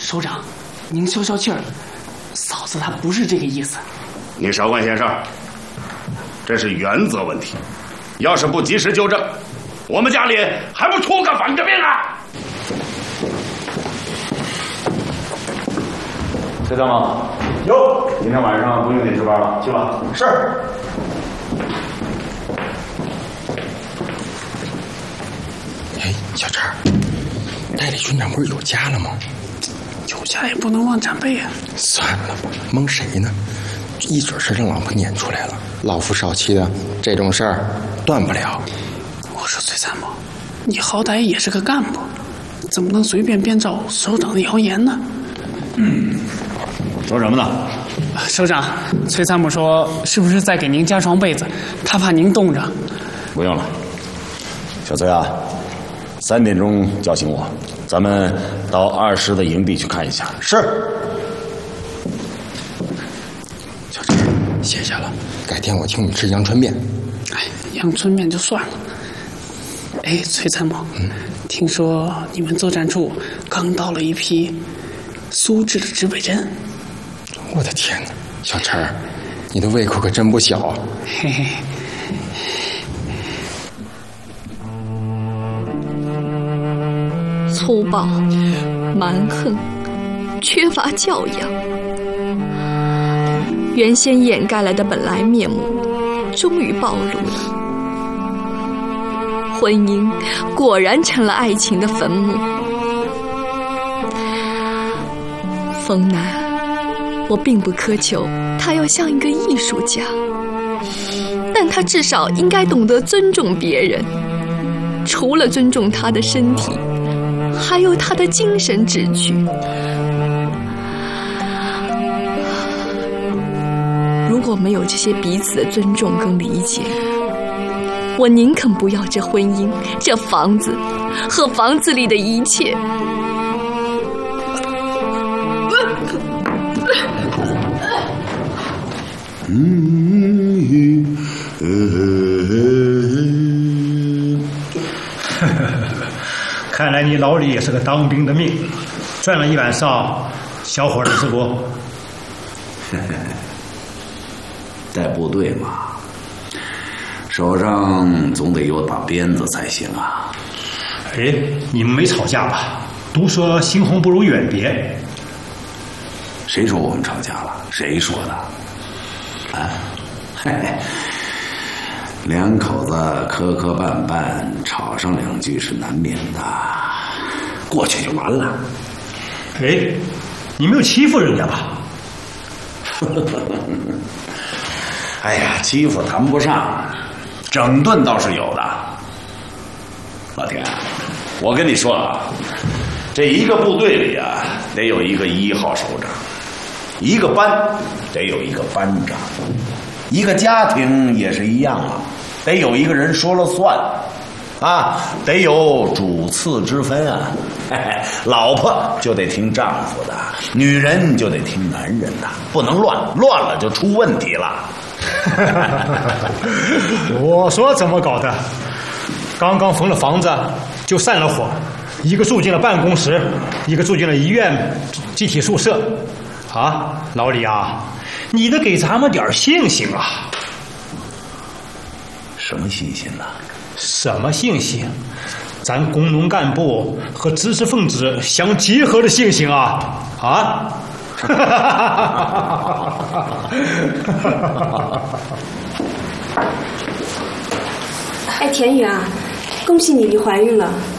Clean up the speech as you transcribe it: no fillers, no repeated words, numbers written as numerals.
首长，您消消气儿，嫂子她不是这个意思。 你少管闲事，这是原则问题，要是不及时纠正，我们家里还不出个反革命啊！崔大妈， 有， 今天晚上不用你值班了，去吧。 是。 哎，小陈，代理军长不是有家了吗？ 有家也不能忘长辈啊。 算了吧，蒙谁呢？一准是让老婆撵出来了。老夫少妻的这种事儿断不了。 我说崔参谋，你好歹也是个干部，怎么能随便编造首长的谣言呢？ 说什么呢？ 首长，崔参谋说是不是在给您加床被子？他怕您冻着。 不用了，小崔啊，3点钟叫醒我，咱们到20的营地去看一下。 是。 小陈，谢谢了，改天我请你吃阳春面。 哎，阳春面就算了。哎，崔参谋，听说你们作战处刚到了一批苏制的指北针。 我的天哪，小陈，你的胃口可真不小啊！ 嘿嘿。 粗暴、蛮横、缺乏教养，原先掩盖来的本来面目，终于暴露了。婚姻果然成了爱情的坟墓。风南，我并不苛求他要像一个艺术家，但他至少应该懂得尊重别人，除了尊重他的身体，还有他的精神志趣。如果没有这些彼此的尊重跟理解，我宁肯不要这婚姻、这房子和房子里的一切。 看来你老李也是个当兵的命，赚了一晚上小伙的直播。 在部队嘛，手上总得有把鞭子才行啊。 哎，你们没吵架吧？都说新婚不如远别。 谁说我们吵架了？谁说的？啊，嘿，两口子磕磕绊绊，吵上2句是难免的，过去就完了。 哎，你没有欺负人家吧？ 哎呀，欺负谈不上，整顿倒是有的。老田，我跟你说啊，这一个部队里啊，得有一个1号首长，一个班得有一个班长，一个家庭也是一样啊，得有一个人说了算啊，得有主次之分啊。嘿嘿，老婆就得听丈夫的，女人就得听男人的，不能乱了就出问题了。 我说怎么搞的？刚刚缝了房子就散了伙，一个住进了办公室，一个住进了医院集体宿舍。啊，老李啊，你得给咱们点信心啊！ 什么信心呢？ 什么信心？咱工农干部和知识分子相结合的信心啊！啊！ 哎，田宇啊，恭喜你怀孕了。